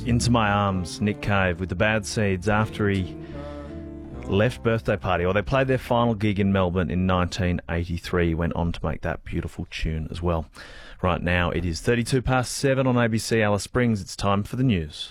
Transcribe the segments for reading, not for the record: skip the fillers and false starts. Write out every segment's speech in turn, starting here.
Into My Arms, Nick Cave with the Bad Seeds after he left Birthday Party, or they played their final gig in Melbourne in 1983. He went on to make that beautiful tune as well. Right now it is 32 past 7 on ABC Alice Springs. It's time for the news.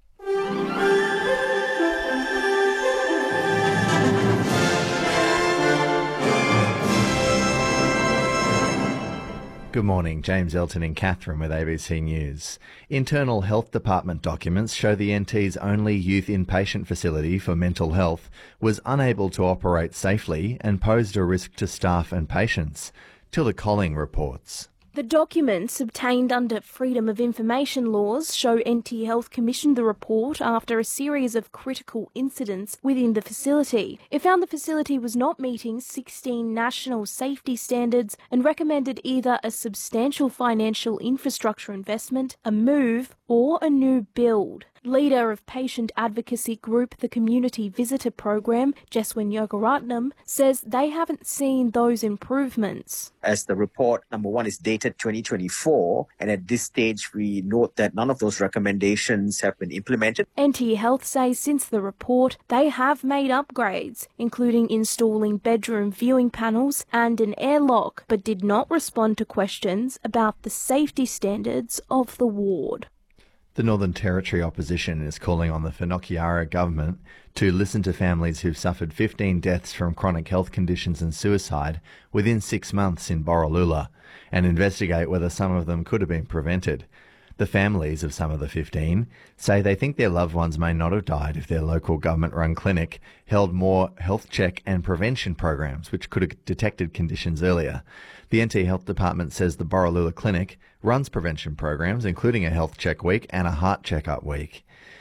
Good morning, James Elton and Catherine with ABC News. Internal Health Department documents show the NT's only youth inpatient facility for mental health was unable to operate safely and posed a risk to staff and patients. Tilda Colling reports. The documents obtained under Freedom of Information laws show NT Health commissioned the report after a series of critical incidents within the facility. It found the facility was not meeting 16 national safety standards and recommended either a substantial financial infrastructure investment, a move, or a new build. Leader of patient advocacy group the Community Visitor Program, Jeswin Yogaratnam, says they haven't seen those improvements. As the report, number one, is dated 2024, and at this stage we note that none of those recommendations have been implemented. NT Health says since the report, they have made upgrades, including installing bedroom viewing panels and an airlock, but did not respond to questions about the safety standards of the ward. The Northern Territory opposition is calling on the Whanakiara government to listen to families who've suffered 15 deaths from chronic health conditions and suicide within 6 months in Borroloola and investigate whether some of them could have been prevented. The families of some of the 15 say they think their loved ones may not have died if their local government-run clinic held more health check and prevention programs, which could have detected conditions earlier. The NT Health Department says the Borroloola Clinic runs prevention programs, including a health check week and a heart checkup week.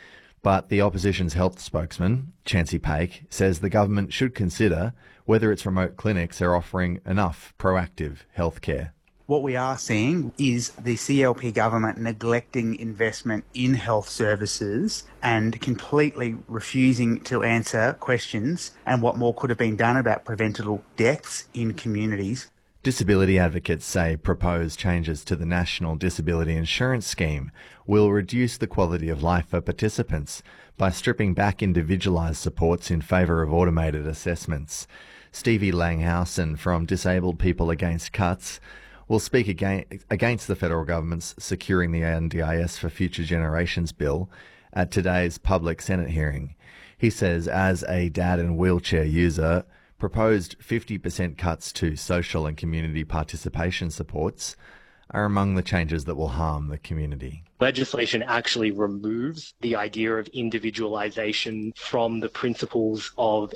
But the opposition's health spokesman, Chancey Paik, says the government should consider whether its remote clinics are offering enough proactive health care. What we are seeing is the CLP government neglecting investment in health services and completely refusing to answer questions and what more could have been done about preventable deaths in communities. Disability advocates say proposed changes to the National Disability Insurance Scheme will reduce the quality of life for participants by stripping back individualised supports in favour of automated assessments. Stevie Langhausen from Disabled People Against Cuts will speak against the federal government's Securing the NDIS for Future Generations bill at today's public Senate hearing. He says, as a dad and wheelchair user, proposed 50% cuts to social and community participation supports are among the changes that will harm the community. Legislation actually removes the idea of individualisation from the principles of